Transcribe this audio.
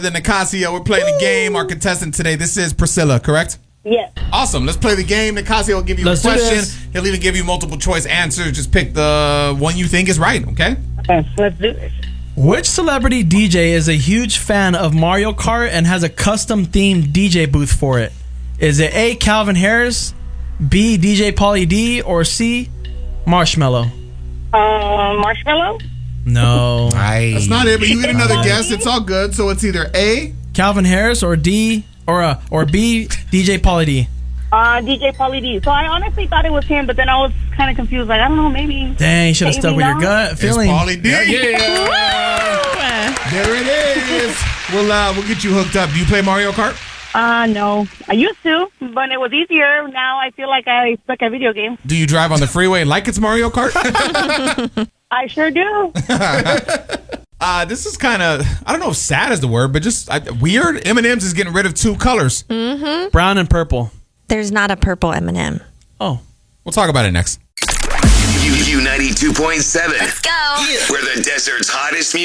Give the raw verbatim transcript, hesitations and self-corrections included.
The Nicasio, we're playing the game. Our contestant today, this is Priscilla, correct? Yes. Awesome. Let's play the game. Nicasio will give you Let's a do question. this. He'll even give you multiple choice answers. Just pick the one you think is right, okay? Okay, let's do this. Which celebrity D J is a huge fan of Mario Kart and has a custom themed D J booth for it? Is it A, Calvin Harris, B, D J Pauly D, or C, Marshmello? Uh, Marshmello? No. That's not it, but you get another guess. It's all good. So it's either A. Calvin Harris or D or uh, or B, D J Pauly D. Uh, D J Pauly D. So I honestly thought it was him, but then I was kind of confused. Like, I don't know, maybe. Dang, you should have Maybe stuck with your not. gut feeling. It's Pauly D. Yeah. There it is. We'll, uh, we'll get you hooked up. Do you play Mario Kart? Uh, no. I used to, but it was easier. Now I feel like I suck at video games. Do you drive on the freeway like it's Mario Kart? I sure do. uh, this is kind of, I don't know if sad is the word, but just uh, weird. M and M's is getting rid of two colors. Mm-hmm. Brown and purple. There's not a purple M and M. Oh. We'll talk about it next. U ninety-two point seven. Let's go. We're the desert's hottest music.